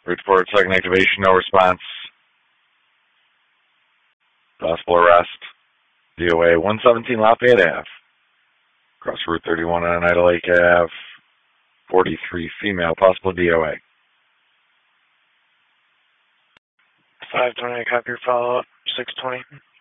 Report second activation, no response. Possible arrest. DOA 117 Lafayette Ave. Across Route 31 on Ida Lake Ave. 43 female, possible DOA. 520, copy your follow-up. 620.